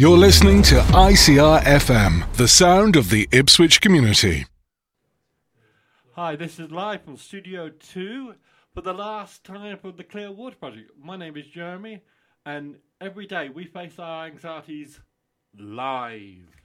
You're listening to ICR FM, the sound of the Ipswich community. Hi, this is live from Studio 2 for the last time for the Clear Water Project. My name is Jeremy, and every day we face our anxieties live.